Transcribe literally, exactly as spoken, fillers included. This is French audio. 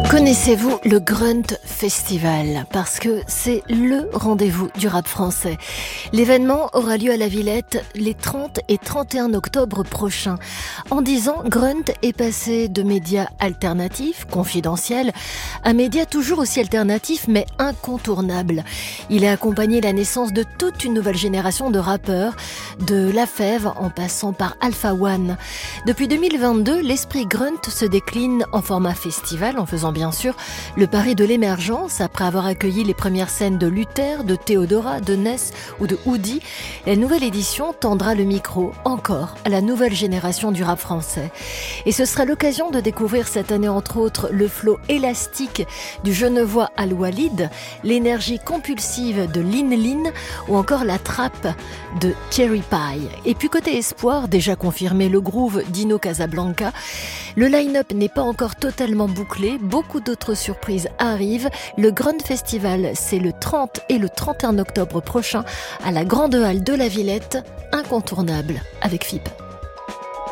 Connaissez-vous le Grunt Festival? Parce que c'est le rendez-vous du rap français. L'événement aura lieu à la Villette les trente et trente et un octobre prochains. En dix ans, Grunt est passé de médias alternatifs, confidentiels, à médias toujours aussi alternatifs mais incontournables. Il a accompagné la naissance de toute une nouvelle génération de rappeurs, de La Fève en passant par Alpha One. Depuis deux mille vingt-deux, l'esprit Grunt se décline en format festival en faisant bien sûr le pari de l'émergence. Après avoir accueilli les premières scènes de Luther, de Théodora, de Ness ou de Hoodie, la nouvelle édition tendra le micro encore à la nouvelle génération du rap français. Et ce sera l'occasion de découvrir cette année entre autres le flow élastique du Genevois Al Walid, l'énergie compulsive de Lin Lin ou encore la trappe de Cherry Pie. Et puis côté espoir, déjà confirmé le groove d'Ino Casablanca, le line-up n'est pas encore totalement bouclé, beaucoup d'autres surprises arrivent. Le Grunt Festival, c'est le trente et le trente et un octobre prochain à la Grande Halle de la Villette, incontournable avec F I P.